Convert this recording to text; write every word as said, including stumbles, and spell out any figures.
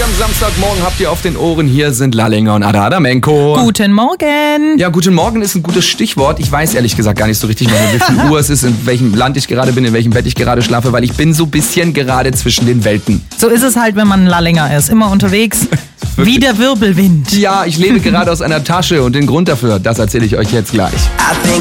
am Samstagmorgen habt ihr auf den Ohren. Hier sind Lallinger und Ada Adamenko. Guten Morgen. Ja, guten Morgen ist ein gutes Stichwort. Ich weiß ehrlich gesagt gar nicht so richtig, wie viel Uhr es ist, in welchem Land ich gerade bin, in welchem Bett ich gerade schlafe, weil ich bin so ein bisschen gerade zwischen den Welten. So ist es halt, wenn man ein Lallinger ist. Immer unterwegs, wie der Wirbelwind. Ja, ich lebe gerade aus einer Tasche und den Grund dafür, das erzähle ich euch jetzt gleich.